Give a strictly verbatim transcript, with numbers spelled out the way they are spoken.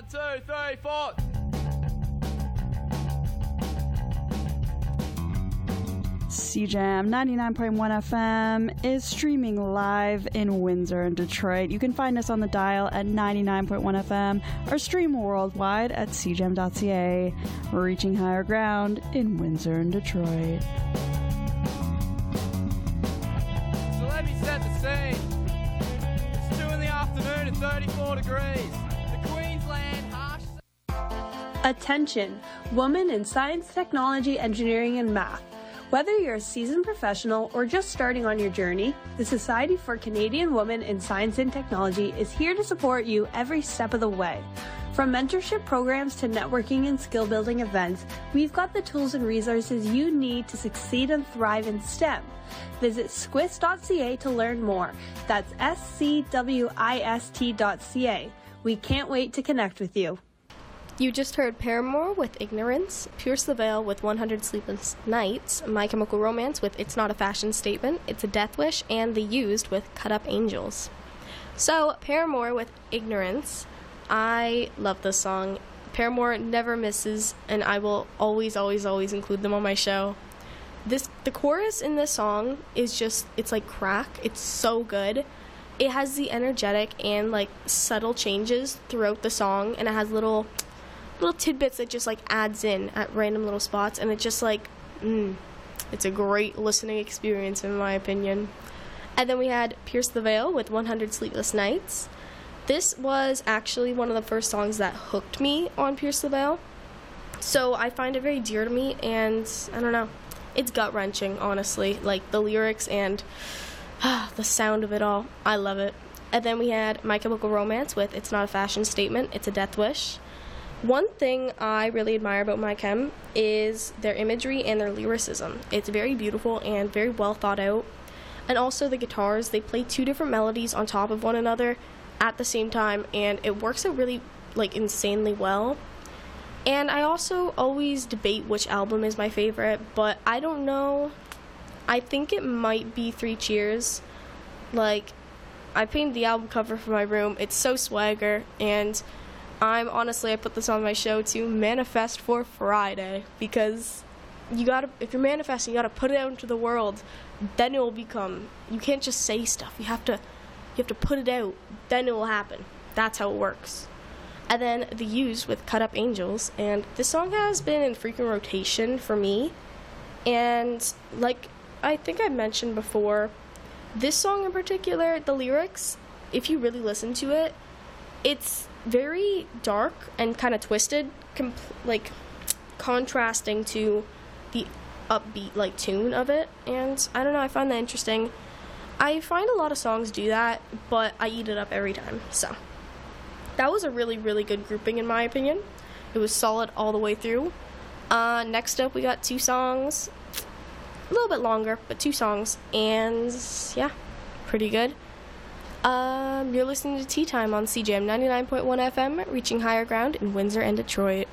One, two, three, four. C J M ninety-nine point one F M is streaming live in Windsor and Detroit. You can find us on the dial at ninety-nine point one F M or stream worldwide at c j m dot c a. We're reaching higher ground in Windsor and Detroit. So let me set the scene. It's two in the afternoon and thirty-four degrees. The Queensland harsh... Attention, women in science, technology, engineering, and math. Whether you're a seasoned professional or just starting on your journey, the Society for Canadian Women in Science and Technology is here to support you every step of the way. From mentorship programs to networking and skill building events, we've got the tools and resources you need to succeed and thrive in STEM. Visit squist dot c a to learn more. That's S C W I S T dot C A. We can't wait to connect with you. You just heard Paramore with Ignorance, Pierce the Veil with one hundred Sleepless Nights, My Chemical Romance with It's Not a Fashion Statement, It's a Death Wish, and The Used with Cut Up Angels. So, Paramore with Ignorance. I love this song. Paramore never misses, and I will always, always, always include them on my show. This the chorus in this song is just, it's like crack. It's so good. It has the energetic and like subtle changes throughout the song, and it has little little tidbits that just like adds in at random little spots, and it just like mm, it's a great listening experience in my opinion. And then we had Pierce the Veil with one hundred Sleepless Nights. This was actually one of the first songs that hooked me on Pierce the Veil, so I find it very dear to me, and I don't know, it's gut-wrenching, honestly, like the lyrics and ah, the sound of it all. I love it. And then we had My Chemical Romance with It's Not a Fashion Statement, It's a Death Wish. One thing I really admire about My Chem is their imagery and their lyricism. It's very beautiful and very well thought out. And also the guitars, they play two different melodies on top of one another at the same time, and it works out really like insanely well. And I also always debate which album is my favorite, but I don't know. I think it might be Three Cheers. Like, I painted the album cover for my room. It's so swagger, and I'm honestly, I put this on my show to manifest for Friday, because you gotta, if you're manifesting, you gotta put it out into the world. Then it will become. You can't just say stuff. You have to, you have to put it out. Then it will happen. That's how it works. And then The Used with Cut Up Angels, and this song has been in frequent rotation for me. And like I think I mentioned before, this song in particular, the lyrics, if you really listen to it, it's very dark and kind of twisted, compl- like contrasting to the upbeat like tune of it, and I don't know, I find that interesting. I find a lot of songs do that, but I eat it up every time. So that was a really, really good grouping in my opinion. It was solid all the way through. Uh, next up we got two songs, a little bit longer, but two songs, and yeah, pretty good. Um, you're listening to Tea Time on C J M ninety-nine point one F M, reaching higher ground in Windsor and Detroit.